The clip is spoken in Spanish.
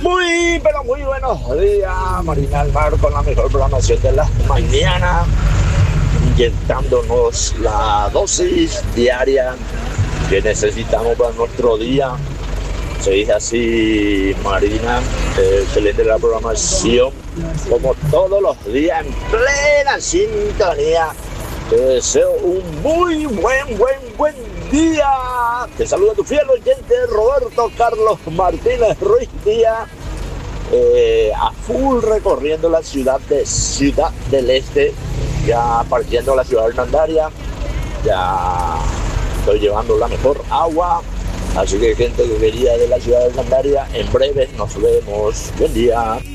Muy, pero muy buenos días, Marina del Mar, con la mejor programación de las mañanas, inyectándonos la dosis diaria que necesitamos para nuestro día. Se dice así, Marina, excelente la programación, como todos los días, en plena sintonía. Te deseo un muy buen día. Te saluda tu fiel oyente Roberto Carlos Martínez Ruiz Díaz, a full recorriendo la ciudad de Ciudad del Este, ya partiendo a la ciudad de Hernandaria. Ya estoy llevando la mejor agua. Así que gente que quería de la ciudad de Hernandaria, en breve nos vemos. Buen día.